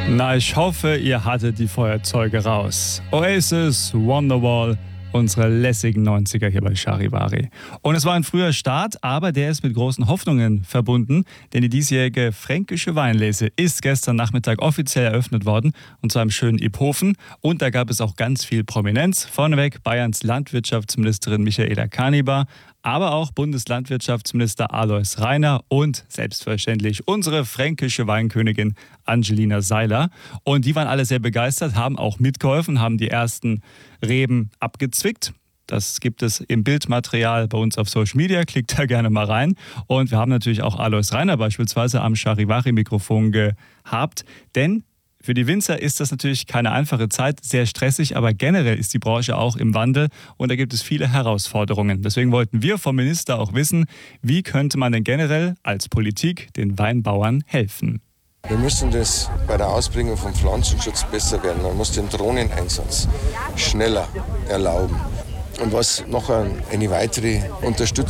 Na, ich hoffe, ihr hattet die Feuerzeuge raus. Oasis, Wonderwall, unsere lässigen 90er hier bei Charivari. Und es war ein früher Start, aber der ist mit großen Hoffnungen verbunden, denn die diesjährige fränkische Weinlese ist gestern Nachmittag offiziell eröffnet worden, und zwar im schönen Iphofen. Und da gab es auch ganz viel Prominenz. Vorneweg Bayerns Landwirtschaftsministerin Michaela Kanibar, aber auch Bundeslandwirtschaftsminister Alois Rainer und selbstverständlich unsere fränkische Weinkönigin Angelina Seiler. Und die waren alle sehr begeistert, haben auch mitgeholfen, haben die ersten Reben abgezwickt. Das gibt es im Bildmaterial bei uns auf Social Media. Klickt da gerne mal rein. Und wir haben natürlich auch Alois Rainer beispielsweise am Charivari-Mikrofon gehabt, denn für die Winzer ist das natürlich keine einfache Zeit, sehr stressig, aber generell ist die Branche auch im Wandel und da gibt es viele Herausforderungen. Deswegen wollten wir vom Minister auch wissen, wie könnte man denn generell als Politik den Weinbauern helfen? Wir müssen das bei der Ausbringung vom Pflanzenschutz besser werden. Man muss den Drohneneinsatz schneller erlauben. Und was noch eine weitere Unterstützung